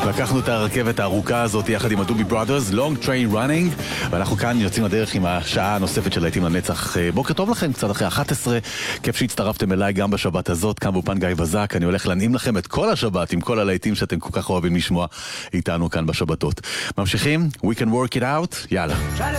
לקחנו את הרכבת הארוכה הזאת יחד עם הדובי בראדרס, Long Train Running, ואנחנו כאן יוצאים לדרך עם השעה הנוספת של להיטים לנצח. בוקר טוב לכם, קצת אחרי 11, כיף שהצטרפתם אליי גם בשבת הזאת, כאן באופן גיא בזק. אני הולך להנעים לכם את כל השבת עם כל הלהיטים שאתם כל כך אוהבים לשמוע איתנו כאן בשבתות. ממשיכים, we can work it out, יאללה.